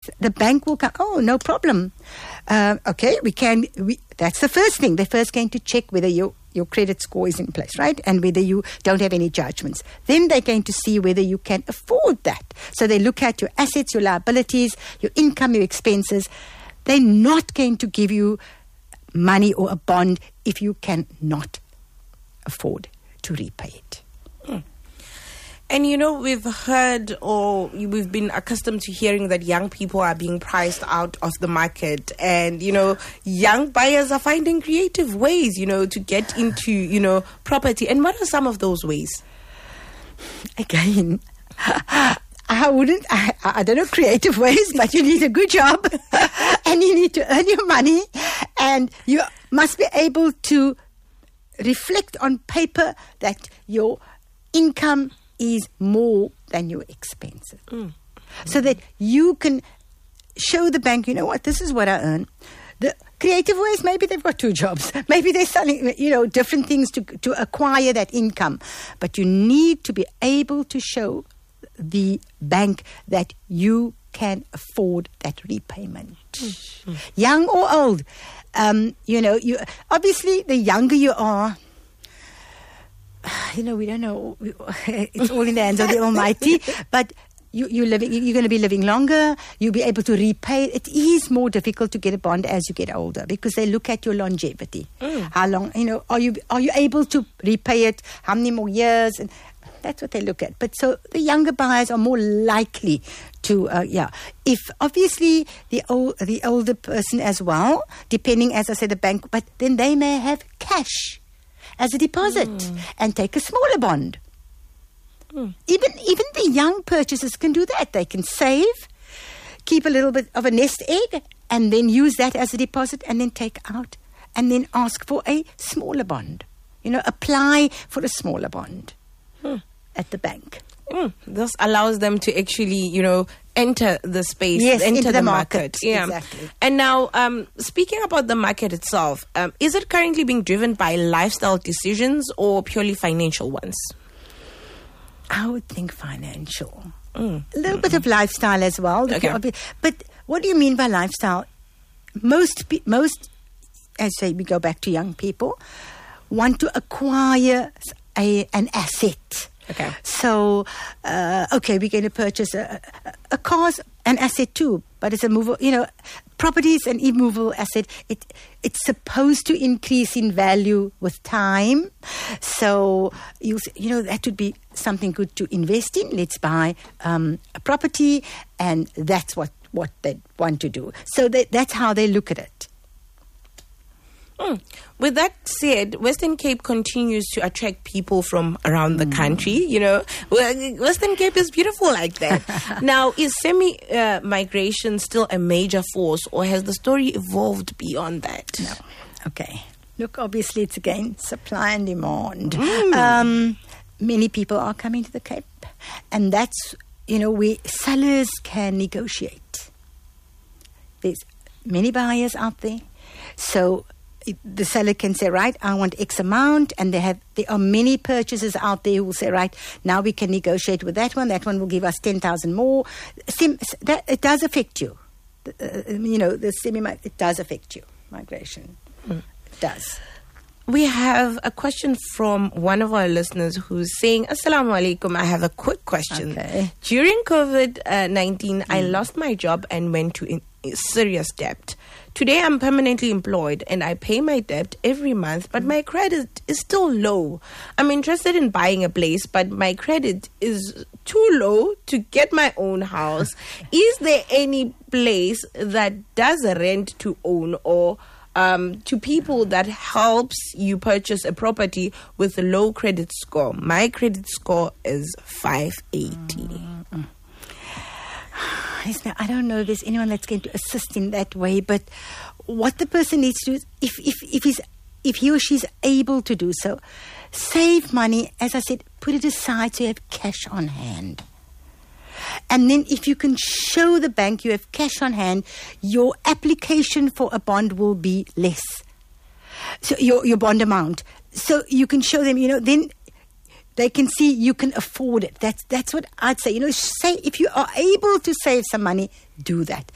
the bank will come, oh, no problem. Okay, that's the first thing. They're first going to check whether your credit score is in place, right? And whether you don't have any judgments. Then they're going to see whether you can afford that. So they look at your assets, your liabilities, your income, your expenses. They're not going to give you money or a bond if you cannot afford to repay it. And, we've heard or we've been accustomed to hearing that young people are being priced out of the market. And, young buyers are finding creative ways, to get into, property. And what are some of those ways? Again, I don't know creative ways, but you need a good job and you need to earn your money and you must be able to reflect on paper that your income is more than your expenses. So that you can show the bank, this is what I earn. The creative ways, maybe they've got 2 jobs. Maybe they're selling, different things to acquire that income. But you need to be able to show the bank that you can afford that repayment. Young or old. You obviously, the younger you are, we don't know. It's all in the hands of the Almighty. But you're going to be living longer. You'll be able to repay. It is more difficult to get a bond as you get older because they look at your longevity. How long? Are you able to repay it? How many more years? And that's what they look at. But so the younger buyers are more likely to, If obviously the older person as well, depending, as I said, the bank, but then they may have cash as a deposit and take a smaller bond. Even the young purchasers can do that. They can save, keep a little bit of a nest egg, and then use that as a deposit, and then take out, and then ask for a smaller bond. Apply for a smaller bond at the bank. This allows them to actually, enter the space, enter the market. Yeah. Exactly. And now, speaking about the market itself, is it currently being driven by lifestyle decisions or purely financial ones? I would think financial. A little bit of lifestyle as well. Okay. But what do you mean by lifestyle? Most, as say, we go back to young people, want to acquire an asset. Okay. So, we're going to purchase a car's an asset too, but it's a movable, property is an immovable asset. It's supposed to increase in value with time. So, that would be something good to invest in. Let's buy a property, and that's what they want to do. So that's how they look at it. With that said, Western Cape continues to attract people from around the country. Western Cape is beautiful like that. Now, is semi-migration still a major force, or has the story evolved beyond that? No. Okay. Look, obviously, it's again supply and demand. Many people are coming to the Cape, and that's, where sellers can negotiate. There's many buyers out there. So the seller can say, right, I want X amount, and there are many purchasers out there who will say, right, now we can negotiate with that one will give us 10,000 more. It does affect you. It does affect you, migration. It does. We have a question from one of our listeners who's saying, Assalamu alaikum, I have a quick question. Okay. During COVID-19, I lost my job and went to serious debt. Today, I'm permanently employed and I pay my debt every month, but my credit is still low. I'm interested in buying a place, but my credit is too low to get my own house. Is there any place that does rent to own or to people that helps you purchase a property with a low credit score? My credit score is 580. I don't know if there's anyone that's going to assist in that way, but what the person needs to do is, if he or she's able to do so, save money. As I said, put it aside so you have cash on hand. And then if you can show the bank you have cash on hand, your application for a bond will be less. So your bond amount. So you can show them, then they can see you can afford it. That's what I'd say. Say if you are able to save some money, do that.